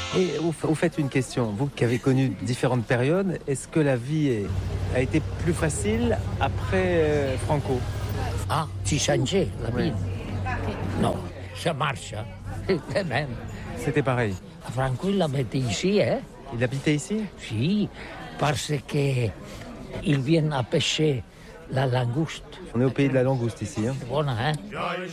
Et vous faites une question, vous qui avez connu différentes périodes, est-ce que la vie a été plus facile après Franco? Ah, si changé la vie? Oui. Non, ça marche, hein. Quand même. C'était pareil. Franco, il habitait ici, hein? Il habitait ici? Si, parce que il vient à pêcher la langouste. On est au pays de la langouste ici. Hein. Bon, hein?